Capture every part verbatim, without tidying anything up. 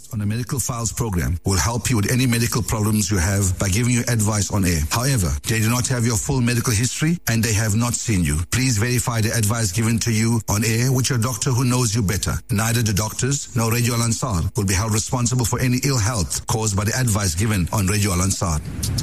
on the Medical Files program will help you with any medical problems you have by giving you advice on air. However, they do not have your full medical history and they have not seen you. Please verify the advice given to you on air with your doctor who knows you better. Neither the doctors nor Radio Al Ansar will be held responsible for any ill health caused by the advice given on Radio Al Ansar.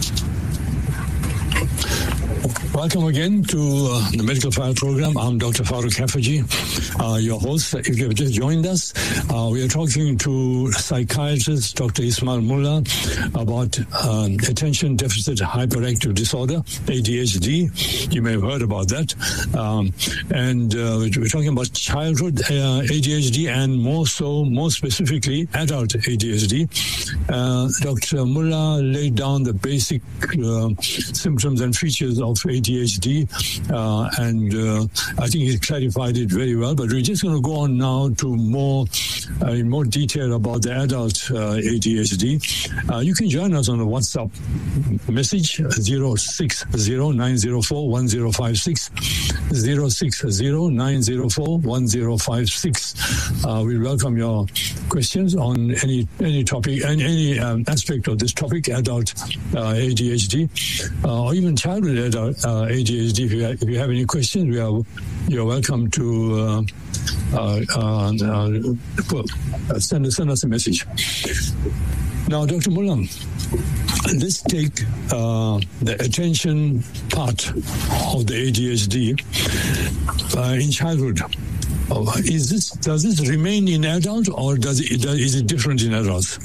Welcome again to uh, the Medical File Program. I'm Doctor Farooq Hafaji, uh, your host. If you have just joined us, uh, we are talking to psychiatrist Doctor Ismail Mullah about uh, attention deficit hyperactive disorder, A D H D. You may have heard about that. Um, and uh, we're talking about childhood uh, A D H D and more so, more specifically, adult A D H D. Uh, Doctor Mullah laid down the basic uh, symptoms and features of A D H D, uh, and uh, I think he clarified it very well. But we're just going to go on now to more, uh, in more detail about the adult uh, A D H D. Uh, you can join us on a WhatsApp message zero six zero nine zero four one zero five six zero six zero nine zero four one zero five six. Uh, we welcome your questions on any any topic and any um, aspect of this topic, adult uh, A D H D, uh, or even childhood adult uh, A D H D. If you, have, if you have any questions, we are you're welcome to uh, uh, uh, uh, send, send us a message. Now, Doctor Mullah, let's take uh, the attention part of the A D H D uh, in childhood. Uh, is this does this remain in adult, or does it does, is it different in adults?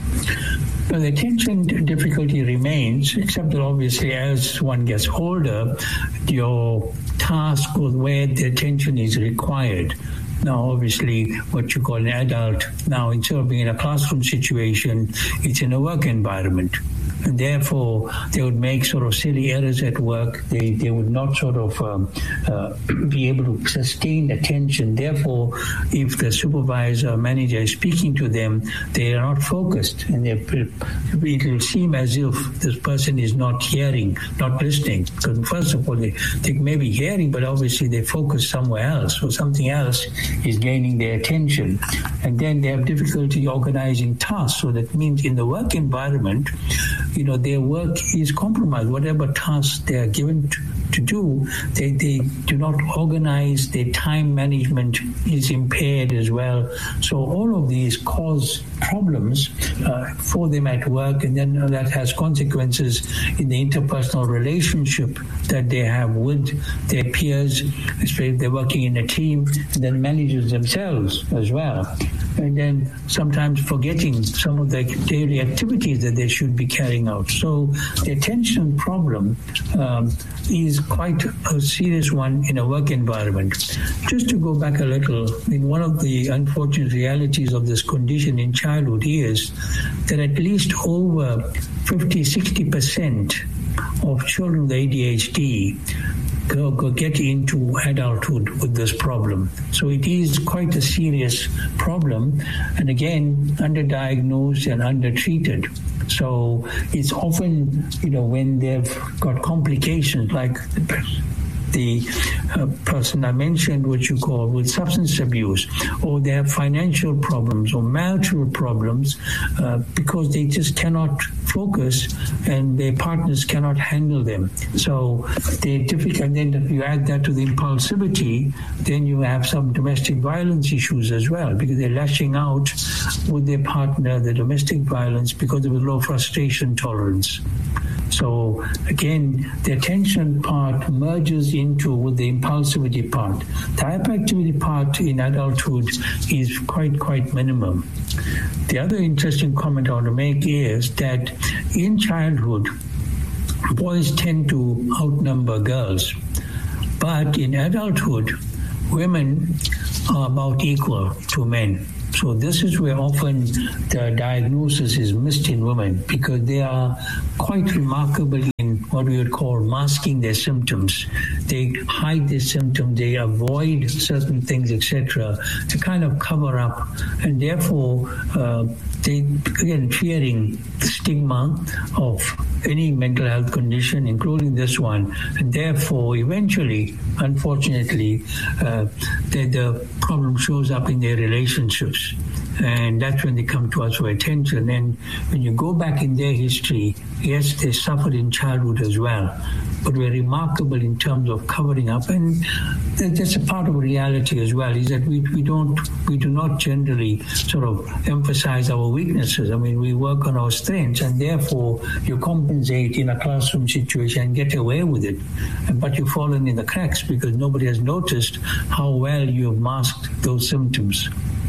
Well, the attention difficulty remains, except that obviously as one gets older, your task with where the attention is required. Now, obviously, what you call an adult, now instead of being in a classroom situation, it's in a work environment. And therefore, they would make sort of silly errors at work. They they would not sort of um, uh, be able to sustain attention. Therefore, if the supervisor or manager is speaking to them, they are not focused. And it will seem as if this person is not hearing, not listening. Because first of all, they, they may be hearing, but obviously they focus somewhere else. So something else is gaining their attention. And then they have difficulty organizing tasks. So that means in the work environment, you know, their work is compromised. Whatever tasks they are given to, to do, they, they do not organize. Their time management is impaired as well. So all of these cause problems uh, for them at work, and then that has consequences in the interpersonal relationship that they have with their peers, especially if they're working in a team, and then managers themselves as well. And then sometimes forgetting some of the daily activities that they should be carrying out. So the attention problem um, is quite a serious one in a work environment. Just to go back a little, I mean, one of the unfortunate realities of this condition in childhood is that at least over fifty, sixty percent of children with A D H D Go, go get into adulthood with this problem. So it is quite a serious problem, and again, underdiagnosed and undertreated. So it's often, you know, when they've got complications like the uh, person I mentioned, what you call with substance abuse, or they have financial problems or marital problems uh, because they just cannot focus and their partners cannot handle them. So they're difficult. And then if you add that to the impulsivity, then you have some domestic violence issues as well, because they're lashing out with their partner, the domestic violence, because of a low frustration tolerance. So again, the attention part merges into with the impulsivity part. The hyperactivity part in adulthood is quite, quite minimum. The other interesting comment I want to make is that in childhood, boys tend to outnumber girls. But in adulthood, women are about equal to men. So this is where often the diagnosis is missed in women, because they are quite remarkable in what we would call masking their symptoms. They hide their symptoms, they avoid certain things, et cetera, to kind of cover up, and therefore uh, they, again, fearing the stigma of any mental health condition, including this one, and therefore eventually, unfortunately, uh, the, the problem shows up in their relationships. and that's when they come to us for attention. And when you go back in their history, yes, they suffered in childhood as well, but we're remarkable in terms of covering up. And that's a part of reality as well, is that we, we don't we do not generally sort of emphasize our weaknesses. I mean, we work on our strengths, and therefore you compensate in a classroom situation and get away with it. But you've fallen in the cracks because nobody has noticed how well you've masked those symptoms.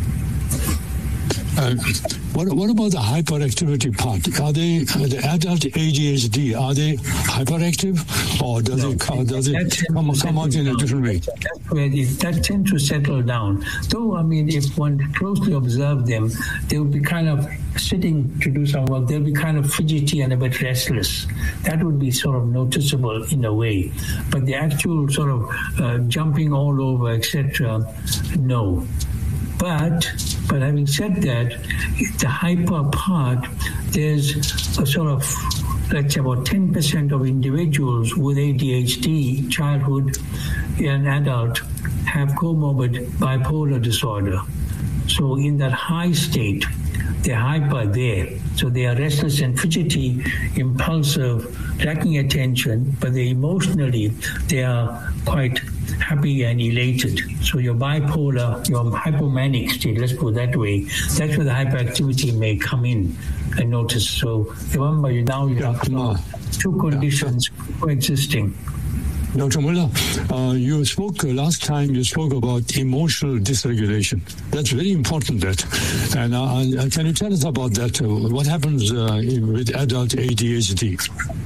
Uh, what, what about the hyperactivity part? Are they uh, the adult A D H D? Are they hyperactive, or does no, it come, does it come, come out in a different way? That's where it, that tends to settle down. Though, I mean, if one closely observes them, they will be kind of sitting to do some work. They'll be kind of fidgety and a bit restless. That would be sort of noticeable in a way. But the actual sort of uh, jumping all over, et cetera, no. But, but having said that, the hyper part, there's a sort of, let's say about ten percent of individuals with A D H D, childhood and adult, have comorbid bipolar disorder. So in that high state, they're hyper there. So they are restless and fidgety, impulsive, lacking attention, but they emotionally, they are quite happy and elated. So your bipolar, your hypomanic state, let's put it that way, that's where the hyperactivity may come in and notice. So remember, you now you have yeah, two conditions yeah. coexisting. Doctor Mullah, uh, you spoke uh, last time, you spoke about emotional dysregulation. That's very important, that. And uh, can you tell us about that? Uh, what happens uh, with adult A D H D?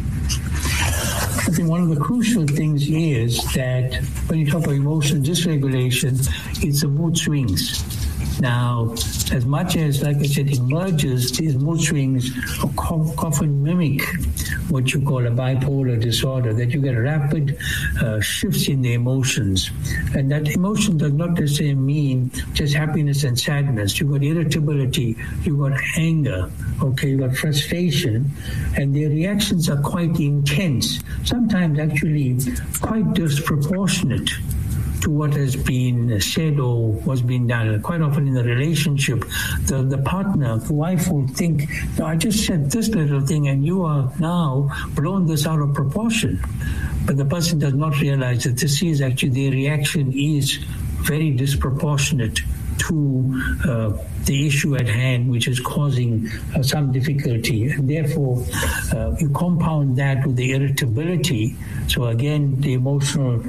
I think one of the crucial things is that when you talk about emotional dysregulation, it's the mood swings. Now, as much as, like I said, emerges, these mood swings often mimic what you call a bipolar disorder, that you get rapid uh, shifts in the emotions. And that emotion does not necessarily mean just happiness and sadness. You've got irritability, you've got anger, okay, you've got frustration, and their reactions are quite intense, sometimes actually quite disproportionate to what has been said or what's been done. Quite often in the relationship, the, the partner, the wife will think, no, I just said this little thing and you are now blown this out of proportion. But the person does not realize that this is actually, their reaction is very disproportionate to uh, the issue at hand, which is causing uh, some difficulty. And therefore, uh, you compound that with the irritability. So again, the emotional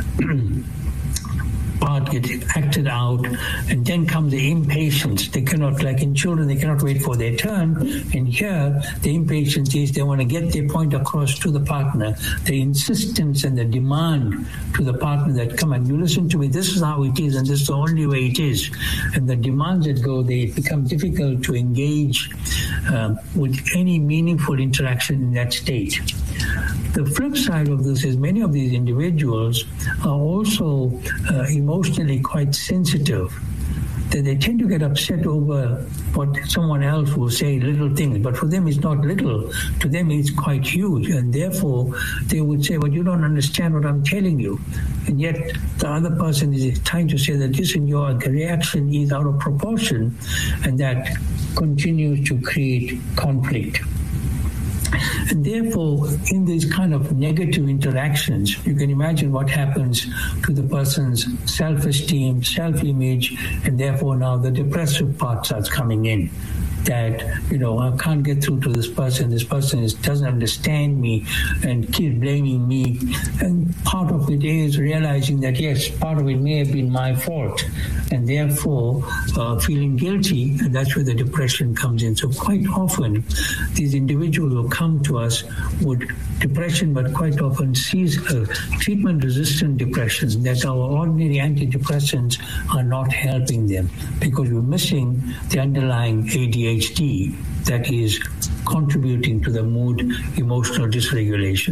part gets acted out, and then comes the impatience. They cannot, like in children, they cannot wait for their turn. And here, the impatience is they want to get their point across to the partner. The insistence and the demand to the partner that, come on, you listen to me, this is how it is, and this is the only way it is. And the demands that go, they become difficult to engage uh, with any meaningful interaction in that state. The flip side of this is many of these individuals are also uh, emotionally quite sensitive, that they tend to get upset over what someone else will say, little things, but for them it's not little. To them it's quite huge, and therefore they would say, well, you don't understand what I'm telling you. And yet the other person is trying to say that, listen, your reaction is out of proportion, and that continues to create conflict. And therefore, in these kind of negative interactions, you can imagine what happens to the person's self-esteem, self-image, and therefore now the depressive part starts coming in. That, you know, I can't get through to this person, this person is, doesn't understand me, and keeps blaming me. And part of it is realizing that, yes, part of it may have been my fault, and therefore uh, feeling guilty, and that's where the depression comes in. So quite often, these individuals will come to us with depression, but quite often sees a treatment-resistant depression, that our ordinary antidepressants are not helping them because we're missing the underlying A D H D that is contributing to the mood emotional dysregulation.